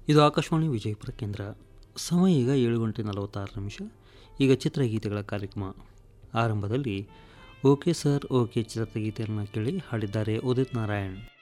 ಇದು ಆಕಾಶವಾಣಿ ವಿಜಯಪುರ ಕೇಂದ್ರ. ಸಮಯ ಈಗ 7:46. ಈಗ ಚಿತ್ರಗೀತೆಗಳ ಕಾರ್ಯಕ್ರಮ. ಆರಂಭದಲ್ಲಿ ಓಕೆ ಸರ್ ಓಕೆ ಚಿತ್ರಗೀತೆಯನ್ನು ಕೇಳಿ ಹಾಡಿದ್ದಾರೆ ಉದಿತ್ ನಾರಾಯಣ್.